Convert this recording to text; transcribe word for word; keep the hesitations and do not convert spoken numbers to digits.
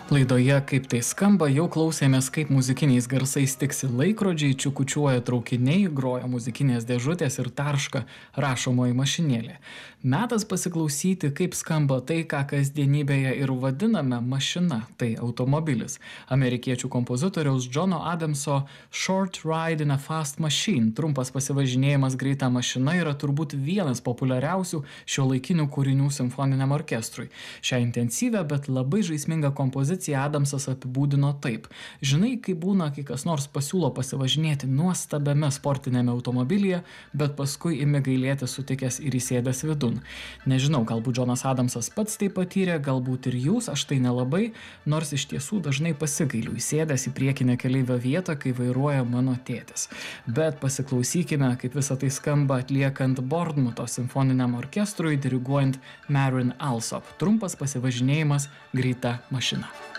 Laidoje Kaip tai skamba jau klausėmės, kaip muzikiniais garsais tiksi laikrodžiai, čiukučiuoja traukiniai, groja muzikinės dėžutės ir tarška rašomoji mašinėlė. Metas pasiklausyti, kaip skamba tai, ką kasdienybėje ir vadiname mašina, tai automobilis. Amerikiečių kompozitoriaus Johno Adamso Short Ride in a Fast Machine, trumpas pasivažinėjimas greita mašina, yra turbūt vienas populiariausių šiuolaikinių kūrinių simfoniniam orkestrui. Šią intensyvę, bet labai žaismingą kompoziciją Adamsas apibūdino taip. Žinai, kai būna, kai kas nors pasiūlo pasivažinėti nuostabiame sportinėme automobilyje, bet paskui imi gailėti sutikęs ir įsėdęs vidun. Nežinau, galbūt Johnas Adamsas pats tai patyrė, galbūt ir jūs, aš tai nelabai, nors iš tiesų dažnai pasigailiu įsėdęs į priekinę keleivio vietą, kai vairuoja mano tėtis. Bet pasiklausykime, kaip visą tai skamba atliekant Bournemouth simfoniniam orkestrui, diriguojant Marin Alsop. Trumpas pasivažinėjimas greita mašina.